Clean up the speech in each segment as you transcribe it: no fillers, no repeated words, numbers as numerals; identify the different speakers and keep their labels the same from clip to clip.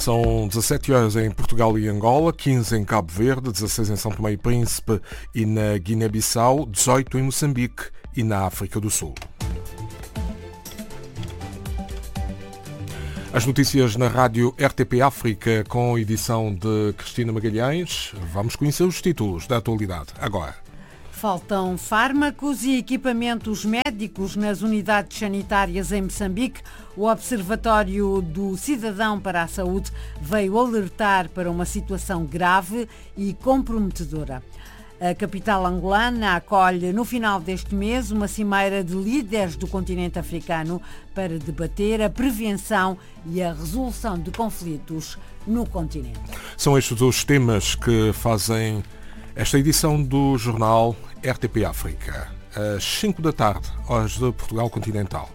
Speaker 1: São 17 horas em Portugal e Angola, 15 em Cabo Verde, 16 em São Tomé e Príncipe e na Guiné-Bissau, 18 em Moçambique e na África do Sul. As notícias na rádio RTP África com edição de Cristina Magalhães. Vamos conhecer os títulos da atualidade agora.
Speaker 2: Faltam fármacos e equipamentos médicos nas unidades sanitárias em Moçambique. O Observatório do Cidadão para a Saúde veio alertar para uma situação grave e comprometedora. A capital angolana acolhe no final deste mês uma cimeira de líderes do continente africano para debater a prevenção e a resolução de conflitos no continente.
Speaker 1: São estes os temas que fazem esta edição do jornal RTP África, às 5 da tarde, horas de Portugal continental.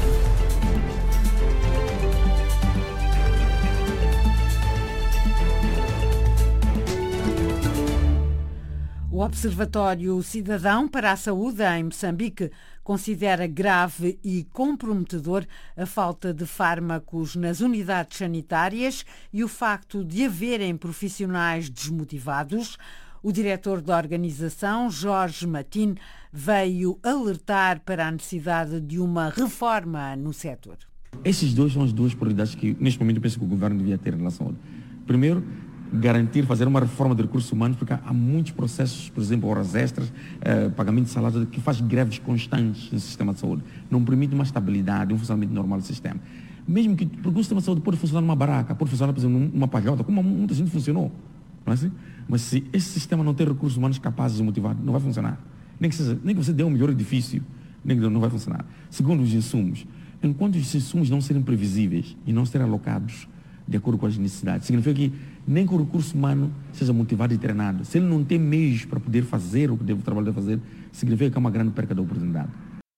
Speaker 2: O Observatório Cidadão para a Saúde em Moçambique considera grave e comprometedor a falta de fármacos nas unidades sanitárias e o facto de haverem profissionais desmotivados. O diretor da organização, Jorge Matin, veio alertar para a necessidade de uma reforma no setor.
Speaker 3: Esses dois são as duas prioridades que, neste momento, eu penso que o governo devia ter em relação a saúde. Primeiro, garantir, fazer uma reforma de recursos humanos, porque há muitos processos, por exemplo, horas extras, pagamento de salário, que faz greves constantes no sistema de saúde. Não permite uma estabilidade, um funcionamento normal do sistema. Mesmo que, porque o sistema de saúde pode funcionar numa baraca, pode funcionar, por exemplo, numa palhota, como muita gente funcionou. Não é assim? Mas se esse sistema não tem recursos humanos capazes de motivar, não vai funcionar. Nem que você dê um melhor edifício, não vai funcionar. Segundo os insumos, enquanto os insumos não serem previsíveis e não serem alocados de acordo com as necessidades, significa que nem que o recurso humano seja motivado e treinado, se ele não tem meios para poder fazer o que deve trabalhar fazer, significa que é uma grande perca da oportunidade.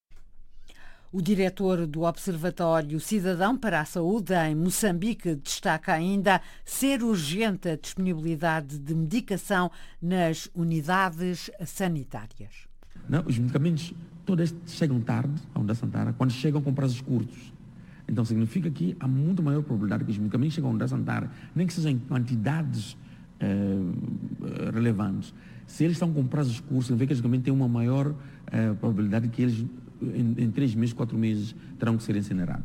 Speaker 2: O diretor do Observatório Cidadão para a Saúde em Moçambique destaca ainda ser urgente a disponibilidade de medicação nas unidades sanitárias.
Speaker 3: Não, os medicamentos todos chegam tarde à unidade sanitária, quando chegam com prazos curtos. Então significa que há muito maior probabilidade que os medicamentos chegam à unidade sanitária, nem que sejam em quantidades relevantes. Se eles estão com prazos curtos, significa que os medicamentos têm uma maior probabilidade que eles em 3 meses, 4 meses, terão que ser incinerados.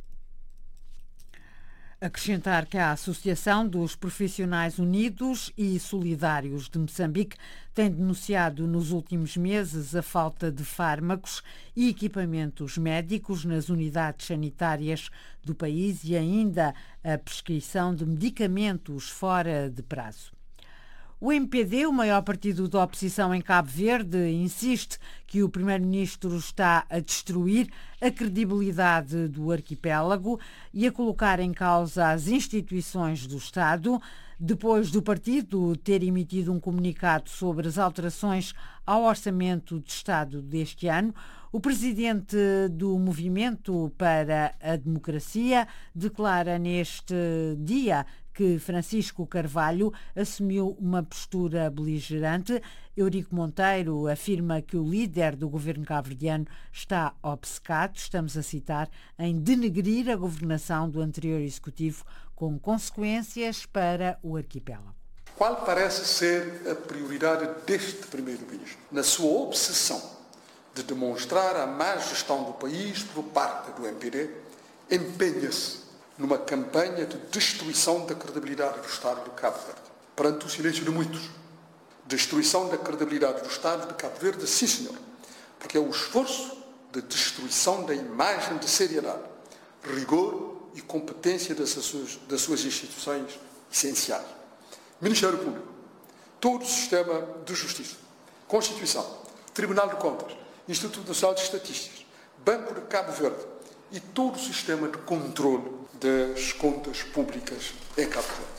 Speaker 2: Acrescentar que a Associação dos Profissionais Unidos e Solidários de Moçambique tem denunciado nos últimos meses a falta de fármacos e equipamentos médicos nas unidades sanitárias do país e ainda a prescrição de medicamentos fora de prazo. O MPD, o maior partido da oposição em Cabo Verde, insiste que o primeiro-ministro está a destruir a credibilidade do arquipélago e a colocar em causa as instituições do Estado, depois do partido ter emitido um comunicado sobre as alterações ao Orçamento de Estado deste ano. O presidente do Movimento para a Democracia declara neste dia que Francisco Carvalho assumiu uma postura beligerante. Eurico Monteiro afirma que o líder do governo cabo-verdiano está obcecado, estamos a citar, em denegrir a governação do anterior executivo com consequências para o arquipélago.
Speaker 4: Qual parece ser a prioridade deste primeiro-ministro? Na sua obsessão de demonstrar a má gestão do país por parte do MPD, empenha-se numa campanha de destruição da credibilidade do Estado de Cabo Verde. Perante o silêncio de muitos, destruição da credibilidade do Estado de Cabo Verde, sim senhor, porque é o esforço de destruição da imagem de seriedade, rigor e competência das suas instituições essenciais. Ministério Público, todo o sistema de justiça, Constituição, Tribunal de Contas, Instituto Nacional de Estatísticas, Banco de Cabo Verde e todo o sistema de controle das contas públicas em Cabo Verde.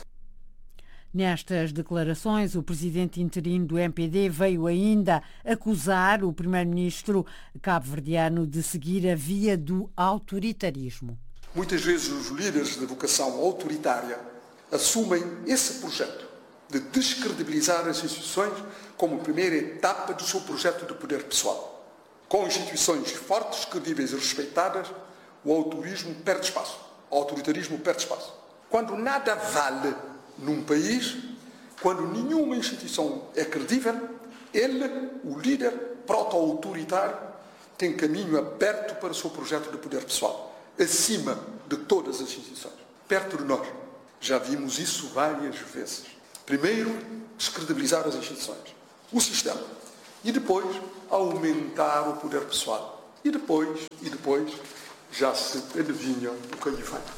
Speaker 2: Nestas declarações, o presidente interino do MPD veio ainda acusar o primeiro-ministro cabo-verdiano de seguir a via do autoritarismo.
Speaker 4: Muitas vezes os líderes de vocação autoritária assumem esse projeto de descredibilizar as instituições como primeira etapa do seu projeto de poder pessoal. Com instituições fortes, credíveis e respeitadas, o autoritarismo perde espaço. Quando nada vale num país, quando nenhuma instituição é credível, ele, o líder proto-autoritário, tem caminho aberto para o seu projeto de poder pessoal, acima de todas as instituições. Perto de nós, já vimos isso várias vezes. Primeiro, descredibilizar as instituições, o sistema, e depois aumentar o poder pessoal. E depois, já se adivinha o que aí vai.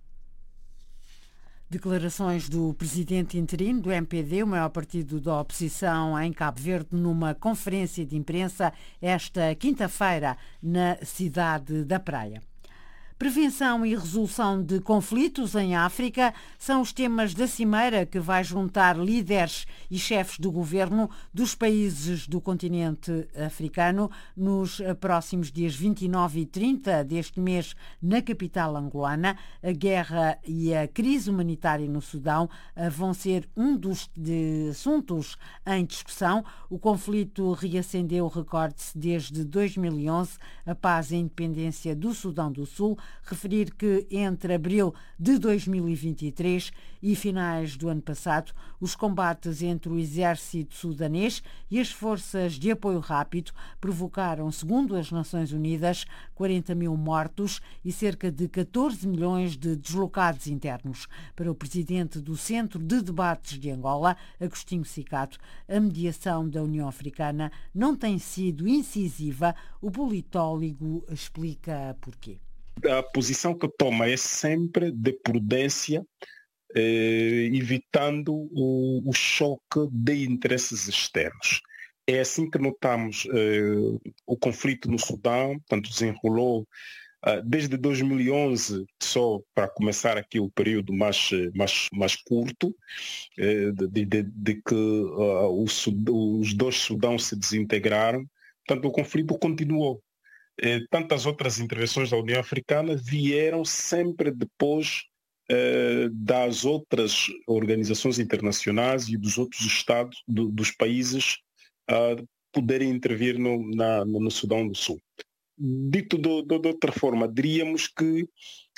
Speaker 2: Declarações do presidente interino do MPD, o maior partido da oposição em Cabo Verde, numa conferência de imprensa esta quinta-feira na cidade da Praia. Prevenção e resolução de conflitos em África são os temas da cimeira que vai juntar líderes e chefes do governo dos países do continente africano nos próximos dias 29 e 30 deste mês na capital angolana. A guerra e a crise humanitária no Sudão vão ser um dos assuntos em discussão. O conflito reacendeu, recorde-se, desde 2011, a paz e a independência do Sudão do Sul. Referir que entre abril de 2023 e finais do ano passado, os combates entre o exército sudanês e as forças de apoio rápido provocaram, segundo as Nações Unidas, 40 mil mortos e cerca de 14 milhões de deslocados internos. Para o presidente do Centro de Debates de Angola, Agostinho Cicato, a mediação da União Africana não tem sido incisiva. O politólogo explica porquê.
Speaker 5: A posição que toma é sempre de prudência, evitando o choque de interesses externos. É assim que notamos o conflito no Sudão, portanto, desenrolou desde 2011, só para começar aqui o período mais curto, de que os dois Sudãos se desintegraram, portanto, o conflito continuou. Tantas outras intervenções da União Africana vieram sempre depois das outras organizações internacionais e dos outros estados, dos países poderem intervir no Sudão do Sul. Dito de outra forma, diríamos que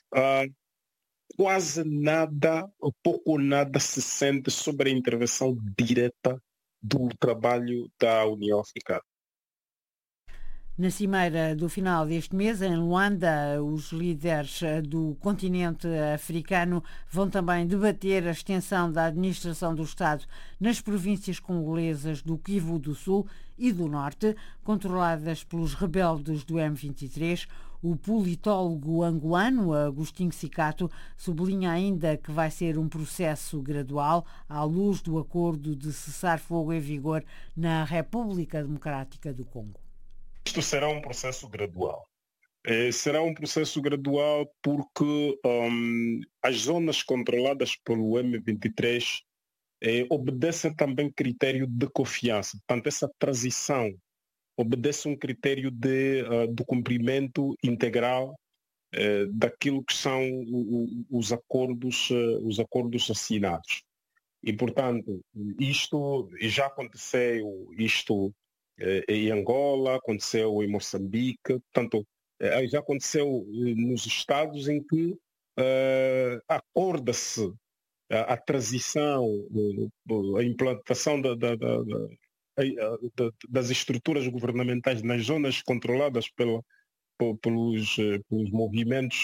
Speaker 5: quase nada, ou pouco ou nada se sente sobre a intervenção direta do trabalho da União Africana.
Speaker 2: Na cimeira do final deste mês, em Luanda, os líderes do continente africano vão também debater a extensão da administração do Estado nas províncias congolesas do Kivu do Sul e do Norte, controladas pelos rebeldes do M23. O politólogo angolano Agostinho Cicato sublinha ainda que vai ser um processo gradual à luz do acordo de cessar-fogo em vigor na República Democrática do Congo.
Speaker 5: Isto será um processo gradual. Será um processo gradual porque as zonas controladas pelo M23 obedecem também critério de confiança. Portanto, essa transição obedece um critério do cumprimento integral daquilo que são os acordos assinados. E, portanto, isto já aconteceu, em Angola, aconteceu em Moçambique, portanto, já aconteceu nos estados em que acorda-se a transição, a implantação das estruturas governamentais nas zonas controladas pelos movimentos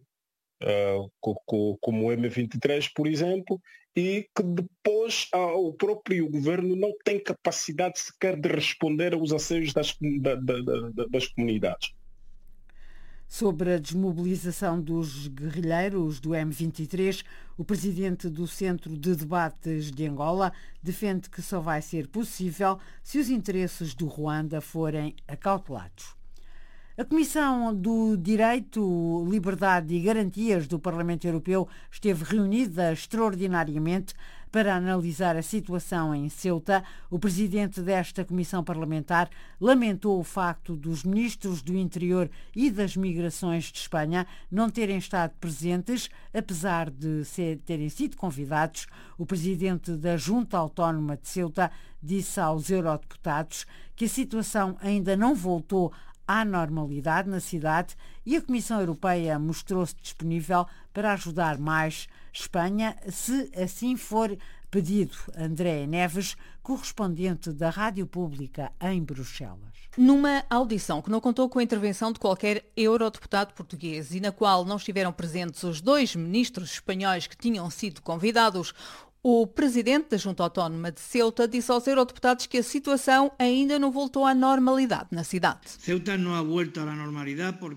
Speaker 5: como o M23, por exemplo, e que depois o próprio governo não tem capacidade sequer de responder aos anseios das comunidades.
Speaker 2: Sobre a desmobilização dos guerrilheiros do M23, o presidente do Centro de Debates de Angola defende que só vai ser possível se os interesses do Ruanda forem acautelados. A Comissão do Direito, Liberdade e Garantias do Parlamento Europeu esteve reunida extraordinariamente para analisar a situação em Ceuta. O presidente desta comissão parlamentar lamentou o facto dos ministros do Interior e das Migrações de Espanha não terem estado presentes, apesar de terem sido convidados. O presidente da Junta Autónoma de Ceuta disse aos eurodeputados que a situação ainda não voltou à normalidade na cidade e a Comissão Europeia mostrou-se disponível para ajudar mais, Espanha, se assim for pedido. André Neves, correspondente da Rádio Pública em Bruxelas.
Speaker 6: Numa audição que não contou com a intervenção de qualquer eurodeputado português e na qual não estiveram presentes os 2 ministros espanhóis que tinham sido convidados, o presidente da Junta Autónoma de Ceuta disse aos eurodeputados que a situação ainda não voltou à normalidade na cidade.
Speaker 7: Ceuta não ha vuelto à normalidade porque